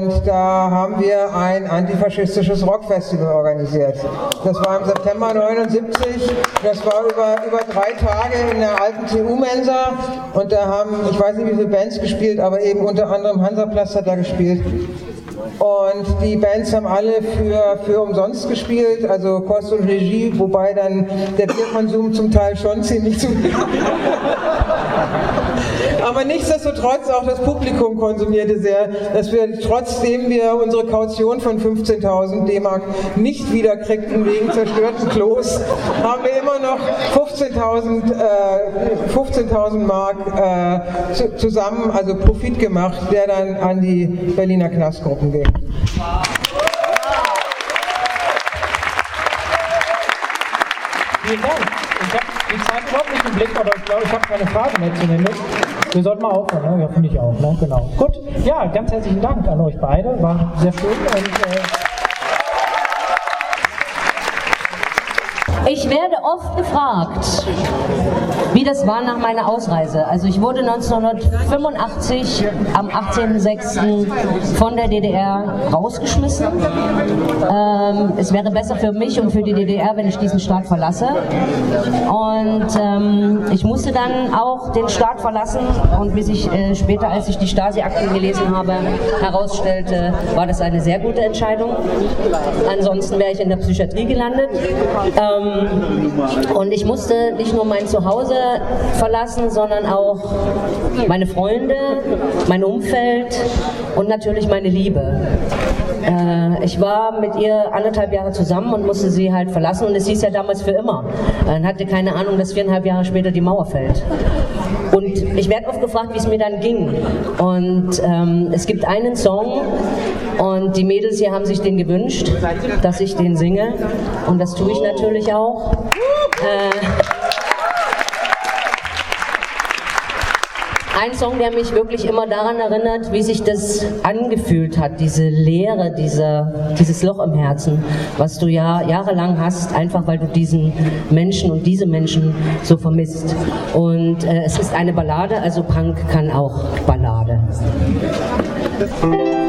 Und da haben wir ein antifaschistisches Rockfestival organisiert. Das war im September 79. Das war über 3 Tage in der alten TU-Mensa. Und da haben, ich weiß nicht wie viele Bands gespielt, aber eben unter anderem Hansaplast hat da gespielt. Und die Bands haben alle für umsonst gespielt, also Kost und Regie, wobei dann der Bierkonsum zum Teil schon ziemlich zu. Aber nichtsdestotrotz auch das Publikum konsumierte sehr, dass wir trotzdem wir unsere Kaution von 15.000 D-Mark nicht wiederkriegten wegen zerstörten Klos, haben wir immer noch 15.000 Mark zusammen, also Profit gemacht, der dann an die Berliner Knastgruppen ging. Vielen Dank. Ich habe die Zeit überhaupt nicht im Blick, aber ich glaube, ich habe keine Frage mehr zumindest. Wir sollten mal aufhören, ne? Ja, finde ich auch, ne? Genau. Gut, ja, ganz herzlichen Dank an euch beide, war sehr schön und ich werde oft gefragt, wie das war nach meiner Ausreise. Also ich wurde 1985 am 18.06. von der DDR rausgeschmissen. Es wäre besser für mich und für die DDR, wenn ich diesen Staat verlasse. Und ich musste dann auch den Staat verlassen und wie sich später, als ich die Stasi-Akten gelesen habe, herausstellte, war das eine sehr gute Entscheidung. Ansonsten wäre ich in der Psychiatrie gelandet. Und ich musste nicht nur mein Zuhause verlassen, sondern auch meine Freunde, mein Umfeld und natürlich meine Liebe. Ich war mit ihr 1,5 Jahre zusammen und musste sie halt verlassen und es hieß ja damals für immer. Man hatte keine Ahnung, dass 4,5 Jahre später die Mauer fällt. Und ich werde oft gefragt, wie es mir dann ging. Und es gibt einen Song und die Mädels hier haben sich den gewünscht, dass ich den singe und das tue ich natürlich auch. Ein Song, der mich wirklich immer daran erinnert, wie sich das angefühlt hat, diese Leere, dieses Loch im Herzen, was du ja jahrelang hast, einfach weil du diesen Menschen und diese Menschen so vermisst. Und es ist eine Ballade, also Punk kann auch Ballade.